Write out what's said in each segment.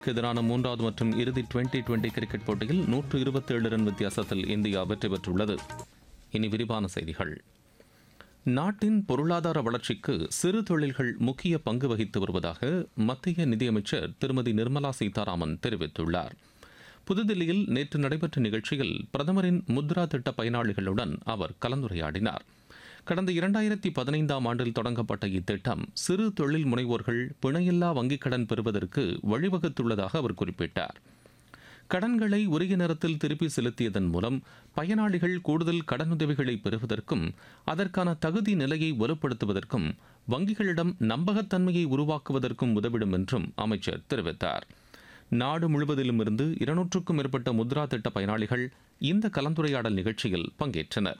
எதிரான மூன்றாவது மற்றும் இறுதி டுவெண்டி கிரிக்கெட் போட்டியில் 127 ரன் வித்தியாசத்தில் இந்தியா வெற்றி பெற்றுள்ளது. இனி விரிவான செய்திகள். நாட்டின் பொருளாதார வளர்ச்சிக்கு சிறு தொழில்கள் முக்கிய பங்கு வகித்து வருவதாக மத்திய நிதியமைச்சர் திருமதி நிர்மலா சீதாராமன் தெரிவித்துள்ளார். புதுதில்லியில் நேற்று நடைபெற்ற நிகழ்ச்சியில் பிரதமரின் முத்ரா திட்ட பயனாளிகளுடன் அவர் கலந்துரையாடினார். கடந்த 2015ஆம் ஆண்டில் தொடங்கப்பட்ட இத்திட்டம் சிறு தொழில் முனைவோர்கள் பிணையில்லா வங்கிக் கடன் பெறுவதற்கு வழிவகுத்துள்ளதாக அவர் குறிப்பிட்டார். கடன்களை உரிய நேரத்தில் திருப்பி செலுத்தியதன் மூலம் பயனாளிகள் கூடுதல் கடனுதவிகளை பெறுவதற்கும் அதற்கான தகுதி நிலையை வலுப்படுத்துவதற்கும் வங்கிகளிடம் நம்பகத்தன்மையை உருவாக்குவதற்கும் உதவிடும் என்றும் அமைச்சர் தெரிவித்தார். நாடு முழுவதிலும் இருந்து 200க்கும் மேற்பட்ட முத்ரா திட்ட பயனாளிகள் இந்த கலந்துரையாடல் நிகழ்ச்சியில் பங்கேற்றனர்.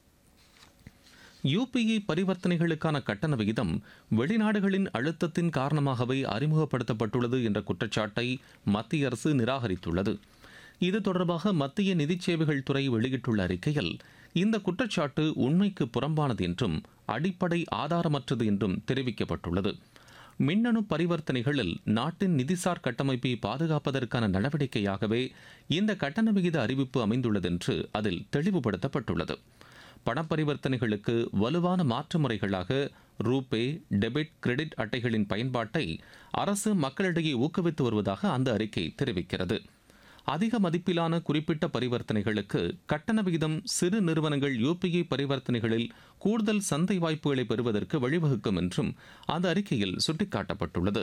யுபிஐ பரிவர்த்தனைகளுக்கான கட்டண விகிதம் வெளிநாடுகளின் அழுத்தத்தின் காரணமாகவே அறிமுகப்படுத்தப்பட்டுள்ளது என்ற குற்றச்சாட்டை மத்திய அரசு நிராகரித்துள்ளது. இது தொடர்பாக மத்திய நிதி சேவைகள் துறை வெளியிட்டுள்ள அறிக்கையில் இந்த குற்றச்சாட்டு உண்மைக்கு புறம்பானது என்றும் அடிப்படை ஆதாரமற்றது என்றும் தெரிவிக்கப்பட்டுள்ளது. மின்னணு பரிவர்த்தனைகளில் நாட்டின் நிதிசார் கட்டமைப்பை பாதுகாப்பதற்கான நடவடிக்கையாகவே இந்த கட்டண விகித அறிவிப்பு அமைந்துள்ளது என்று அதில் தெளிவுபடுத்தப்பட்டுள்ளது. பணப்பரிவர்த்தனைகளுக்கு வலுவான மாற்று முறைகளாக ரூபே, டெபிட், கிரெடிட் அட்டைகளின் பயன்பாட்டை அரசு மக்களிடையே ஊக்குவித்து வருவதாக அந்த அறிக்கை தெரிவிக்கிறது. அதிக மதிப்பிலான குறிப்பிட்ட பரிவர்த்தனைகளுக்கு கட்டண விகிதம் சிறு நிறுவனங்கள் யுபிஐ பரிவர்த்தனைகளில் கூடுதல் சந்தை வாய்ப்புகளை பெறுவதற்கு வழிவகுக்கும் என்றும் அந்த அறிக்கையில் சுட்டிக்காட்டப்பட்டுள்ளது.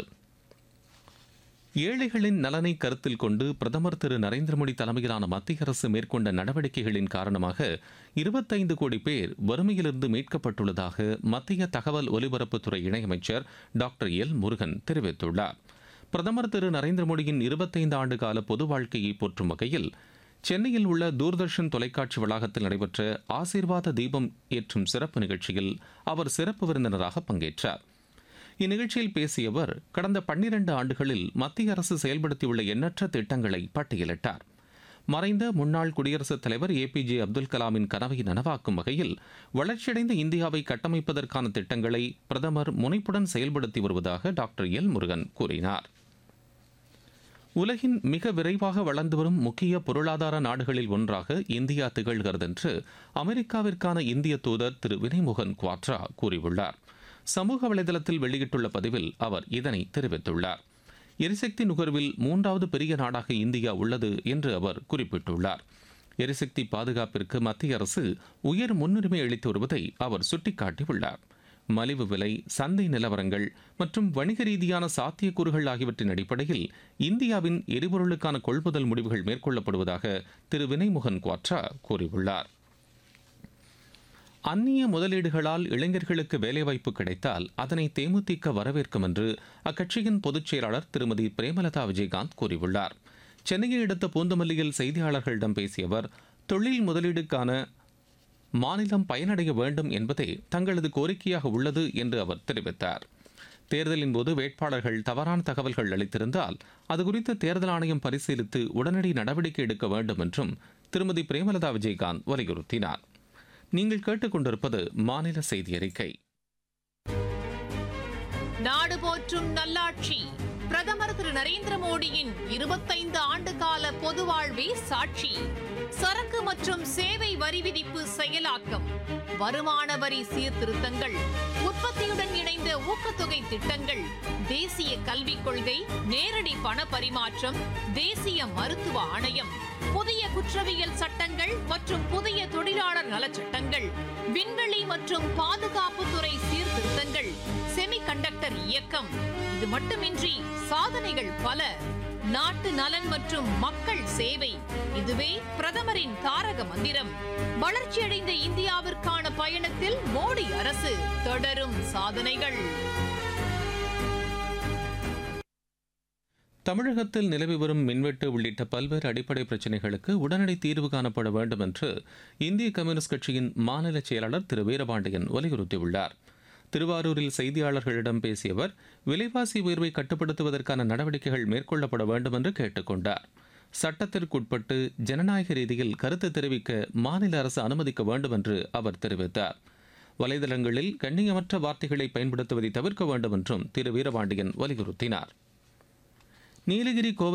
ஏழைகளின் நலனை கருத்தில் கொண்டு பிரதமர் திரு நரேந்திர மோடி தலைமையிலான மத்திய அரசு மேற்கொண்ட நடவடிக்கைகளின் காரணமாக 25 கோடி பேர் வறுமையிலிருந்து மீட்கப்பட்டுள்ளதாக மத்திய தகவல் ஒலிபரப்புத்துறை இணையமைச்சர் டாக்டர் எல் முருகன் தெரிவித்துள்ளார். பிரதமர் திரு நரேந்திர மோடியின் 25 ஆண்டு கால பொது வாழ்க்கையை போற்றும் வகையில் சென்னையில் உள்ள தூர்தர்ஷன் தொலைக்காட்சி வளாகத்தில் நடைபெற்ற ஆசீர்வாத தீபம் ஏற்றும் சிறப்பு நிகழ்ச்சியில் அவர் சிறப்பு விருந்தினராக பங்கேற்றார். இந்நிகழ்ச்சியில் பேசிய அவர் கடந்த 12 ஆண்டுகளில் மத்திய அரசு செயல்படுத்தியுள்ள எண்ணற்ற திட்டங்களை பட்டியலிட்டார். மறைந்த முன்னாள் குடியரசுத் தலைவர் APJ அப்துல் கலாமின் கனவை நனவாக்கும் வகையில் வளர்ச்சியடைந்த இந்தியாவை கட்டமைப்பதற்கான திட்டங்களை பிரதமர் முனைப்புடன் செயல்படுத்தி வருவதாக டாக்டர் எல் முருகன் கூறினார். உலகின் மிக விரைவாக வளர்ந்து வரும் முக்கிய பொருளாதார நாடுகளில் ஒன்றாக இந்தியா திகழ்கிறது என்று அமெரிக்காவிற்கான இந்திய தூதர் திரு வினய்மோகன் குவாட்ரா கூறியுள்ளார். சமூக வலைதளத்தில் வெளியிட்டுள்ள பதிவில் அவர் இதனை தெரிவித்துள்ளார். எரிசக்தி நுகர்வில் 3வது பெரிய நாடாக இந்தியா உள்ளது என்று அவர் குறிப்பிட்டுள்ளார். எரிசக்தி பாதுகாப்பிற்கு மத்திய அரசு உயர் முன்னுரிமை அளித்து வருவதை அவர் சுட்டிக்காட்டியுள்ளார். மலிவு விலை, சந்தை நிலவரங்கள் மற்றும் வணிக ரீதியான சாத்தியக்கூறுகள் ஆகியவற்றின் அடிப்படையில் இந்தியாவின் எரிபொருளுக்கான கொள்முதல் முடிவுகள் மேற்கொள்ளப்படுவதாக திரு வினய்மோகன் குவாட்ரா கூறியுள்ளார். அந்நிய முதலீடுகளால் இளைஞர்களுக்கு வேலைவாய்ப்பு கிடைத்தால் அதனை தேமுதிக வரவேற்கும் என்று அக்கட்சியின் பொதுச் செயலாளர் திருமதி பிரேமலதா விஜயகாந்த் கூறியுள்ளார். சென்னையை அடுத்த பூந்தமல்லியில் செய்தியாளர்களிடம் பேசிய அவர் தொழில் முதலீடுக்கான மாநிலம் பயனடைய வேண்டும் என்பதே தங்களது கோரிக்கையாக உள்ளது என்று அவர் தெரிவித்தார். தேர்தலின் போது வேட்பாளர்கள் தவறான தகவல்கள் அளித்திருந்தால் அது குறித்து தேர்தல் ஆணையம் பரிசீலித்து உடனடி நடவடிக்கை எடுக்க வேண்டும் என்றும் திருமதி பிரேமலதா விஜயகாந்த் வலியுறுத்தினார். நீங்கள் கேட்டுக்கொண்டிருப்பது மாநில செய்தி அறிக்கை. நாடு போற்றும் நல்லாட்சி பிரதமர் திரு நரேந்திர மோடியின் 25 ஆண்டு கால பொது வாழ்வே சாட்சி. சரக்கு மற்றும் சேவை வரி விதிப்பு செயலாக்கம், வருமான வரி சீர்திருத்தங்கள், உற்பத்தியுடன் இணைந்த ஊக்கத்தொகை திட்டங்கள், தேசிய கல்விக் கொள்கை, நேரடி பண பரிமாற்றம், தேசிய மருத்துவ ஆணையம், புதிய குற்றவியல் சட்டங்கள் மற்றும் புதிய தொழிலாளர் நலச்சட்டங்கள், விண்வெளி மற்றும் பாதுகாப்புத்துறை சீர்திருத்தங்கள், செமிகண்டக்டர் இயக்கம். இது மட்டுமின்றி சாதனைகள் பல. நாட்டு நலன் மற்றும் மக்கள் சேவை, இதுவே பிரதமரின் தாரக மந்திரம். வளர்ச்சியடைந்த இந்தியாவிற்கான பயணத்தில் மோடி அரசு, தொடரும் சாதனைகள். தமிழகத்தில் நிலவி வரும் மின்வெட்டு உள்ளிட்ட பல்வேறு அடிப்படை பிரச்சினைகளுக்கு உடனடி தீர்வு காணப்பட வேண்டும் என்று இந்திய கம்யூனிஸ்ட் கட்சியின் மாநில செயலாளர் திரு வீரபாண்டியன் வலியுறுத்தியுள்ளார். திருவாரூரில் செய்தியாளர்களிடம் பேசிய அவர் விலைவாசி உயர்வை கட்டுப்படுத்துவதற்கான நடவடிக்கைகள் மேற்கொள்ளப்பட வேண்டும் என்று கேட்டுக் கொண்டார். சட்டத்திற்குட்பட்டு ஜனநாயக ரீதியில் கருத்து தெரிவிக்க மாநில அரசு அனுமதிக்க வேண்டும் என்று அவர் தெரிவித்தார். வலைதளங்களில் கண்ணியமற்ற வார்த்தைகளை பயன்படுத்துவதை தவிர்க்க வேண்டும் என்றும் திரு வீரபாண்டியன் வலியுறுத்தினார். நீலகிரி கோவை